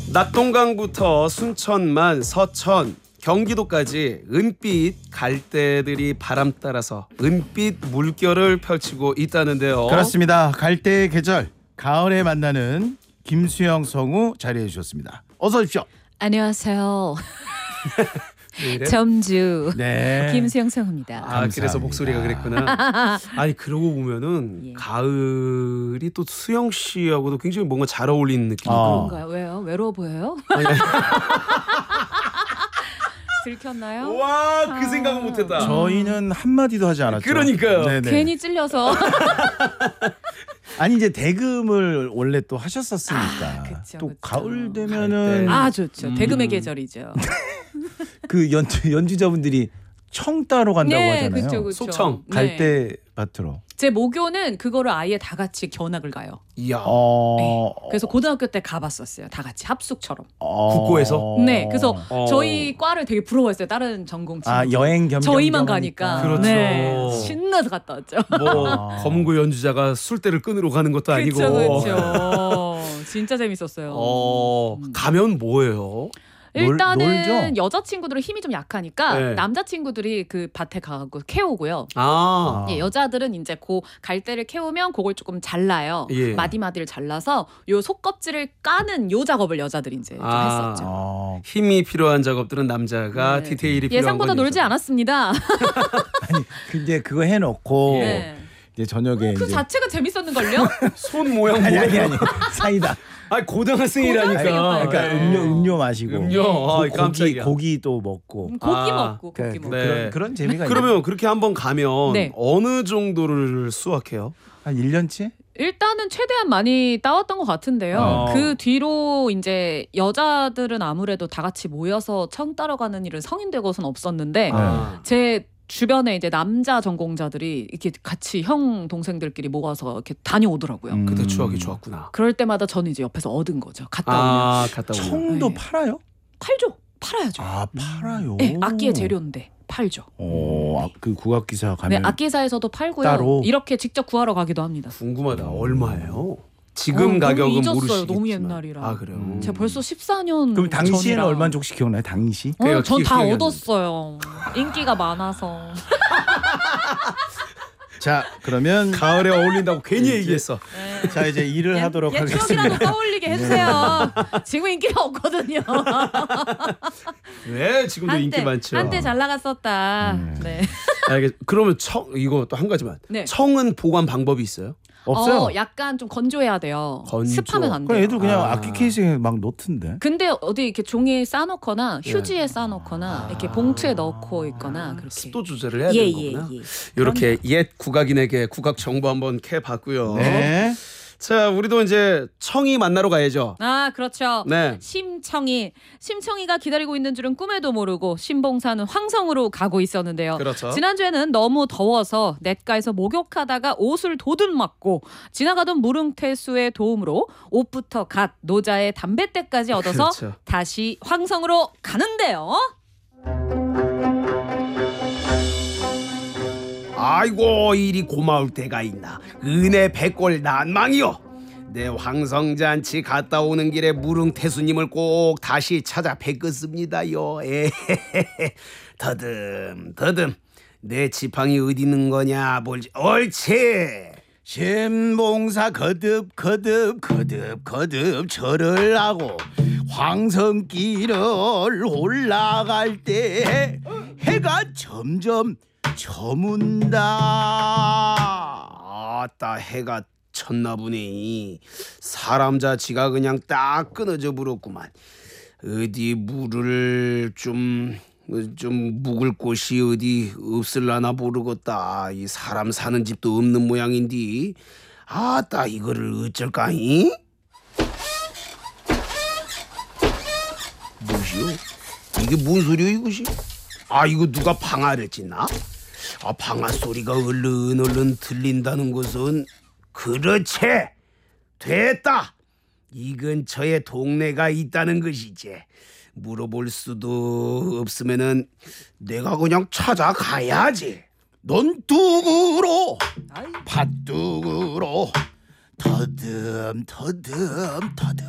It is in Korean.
낙동강부터 순천만, 서천, 경기도까지 은빛 갈대들이 바람 따라서 은빛 물결을 펼치고 있다는데요. 그렇습니다. 갈대의 계절 가을에 만나는 김수영 성우 자리해 주셨습니다. 어서 오십시오. 안녕하세요. 네. 점주 네. 김수영 성우입니다. 그래서 감사합니다. 목소리가 그랬구나. 아니 그러고 보면은 예. 가을이 또 수영 씨하고도 굉장히 뭔가 잘 어울리는 느낌이 그런가요? 왜요? 외로워 보여요? 들켰나요? 와, 그 생각은 못했다. 저희는 한 마디도 하지 않았죠. 그러니까요. 네네. 괜히 찔려서. 아니 이제 대금을 원래 또 하셨었으니까 그쵸, 또 그쵸. 가을 되면은 좋죠. 대금의 계절이죠. 그 연주자분들이 청 따러 간다고 하잖아요. 그쵸. 속청. 네. 갈대 밭으로. 제 모교는 그거를 아예 다 같이 견학을 가요. 이야. 네. 그래서 고등학교 때 가봤었어요. 다 같이 합숙처럼. 국고에서? 네. 그래서 어. 저희 과를 되게 부러워했어요. 다른 전공 친구. 여행 겸 저희만 가니까. 그렇죠. 네. 신나서 갔다 왔죠. 뭐 검고 연주자가 술대를 끊으러 가는 것도 아니고. 그렇죠. 진짜 재밌었어요. 가면 뭐예요? 일단은 놀죠? 여자친구들은 힘이 좀 약하니까 네. 남자친구들이 그 밭에 가고 캐오고요. 예. 여자들은 이제 그 갈대를 캐오면 그걸 조금 잘라요. 예. 마디마디를 잘라서 요 속껍질을 까는 요 작업을 여자들이 이제 좀 했었죠. 힘이 필요한 작업들은 남자가 네. 디테일이 필요한 예상보다 건 놀지 여자. 않았습니다. 아니 근데 그거 해놓고 네. 이제 저녁에 그 이제 자체가 재밌었는걸요? 손 모양 아니 뭐예요? 사이다. 고등학생이라니까. 고등학생이었어요. 그러니까 음료 마시고 음료? 깜짝이야. 고기도 먹고 고기 먹고 고기 먹고. 네. 그런 재미가 그러면 그렇게 한번 가면 네. 어느 정도를 수확해요? 한 1년치? 일단은 최대한 많이 따왔던 것 같은데요. 그 뒤로 이제 여자들은 아무래도 다 같이 모여서 청 따러 가는 일은 성인 되고서는 없었는데 제 주변에 이제 남자 전공자들이 이렇게 같이 형 동생들끼리 모아서 이렇게 다녀오더라고요. 그때 추억이 좋았구나. 그럴 때마다 저는 이제 옆에서 얻은 거죠. 갔다 오면 갔다 오면. 청도 네. 팔아요? 팔죠. 팔아야죠. 팔아요. 네, 악기의 재료인데 팔죠. 그 국악기사 네, 가면 악기사에서도 팔고요. 따로? 이렇게 직접 구하러 가기도 합니다. 궁금하다. 얼마예요? 지금 너무 가격은 잊었어요. 모르시겠지만. 너무 옛날이라. 그래요? 제가 벌써 14년 그럼 당시에는 전이라. 얼마인지 혹시 기억나요? 당시? 전 다 기억이 안 얻었어요. 인기가 많아서. 자 그러면 가을에 어울린다고 괜히 얘기했어. 자 이제 일을 하도록 옛 하겠습니다. 추억이라도 떠올리게 해주세요. 지금 인기가 없거든요. 왜 지금도 인기 많죠? 한때 잘 나갔었다. 네. 그러면 청 이거 또 한 가지만. 네. 청은 보관 방법이 있어요? 없어요. 약간 좀 건조해야 돼요. 건조. 습하면 안 그럼 돼요. 애들 그냥 악기 케이스에 막 놓던데. 근데 어디 이렇게 종이에 싸놓거나 휴지에 싸놓거나 이렇게 봉투에 넣고 있거나 그렇게. 습도 조절을 해야 되는 거구나. 이렇게 옛 국악인에게 국악 정보 한번 캐봤고요. 네. 자, 우리도 이제 청이 만나러 가야죠. 그렇죠. 네. 심청이가 기다리고 있는 줄은 꿈에도 모르고 신봉사는 황성으로 가고 있었는데요. 그렇죠. 지난주에는 너무 더워서 냇가에서 목욕하다가 옷을 도둑맞고 지나가던 무릉태수의 도움으로 옷부터 갓 노자의 담뱃대까지 얻어서 그렇죠. 다시 황성으로 가는데요. 아이고 이리 고마울 때가 있나. 은혜 백골 난망이요. 내 황성잔치 갔다 오는 길에 무릉태수님을 꼭 다시 찾아뵙겠습니다요. 더듬 내 지팡이 어디 있는 거냐 볼지. 옳지. 신봉사 거듭 절을 하고 황성길을 올라갈 때 해가 점점 저문다. 아따 해가 쳤나 보네. 사람 자치가 그냥 딱 끊어져 버렸구만. 어디 물을 좀 묵을 곳이 어디 없을라나 모르겠다. 이 사람 사는 집도 없는 모양인데. 아따 이거를 어쩔까이? 뭐시오? 이게 뭔 소리야 이것이? 이거 누가 방아를 찢나? 방아 소리가 얼른 들린다는 것은 그렇지. 됐다. 이 근처에 동네가 있다는 것이지. 물어볼 수도 없으면은 내가 그냥 찾아가야지. 넌 뚝으로 팥뚝으로 더듬